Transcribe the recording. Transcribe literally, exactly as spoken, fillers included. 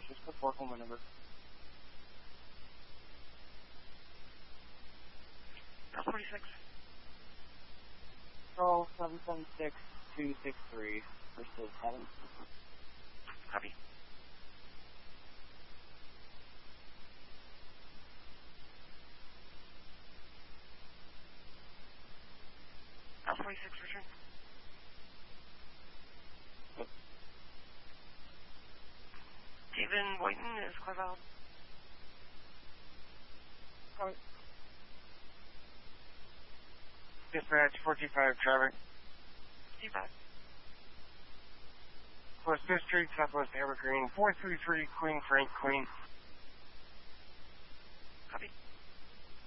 just put four home number. L forty-six. Control seven seven six two six three versus seven. Copy. L forty-six return. Yep. David Whiten is clear valid. Alright. Dispatch four two five traffic. two five. West fifth Street, Southwest Evergreen, four three three Queen Frank Queen. Copy.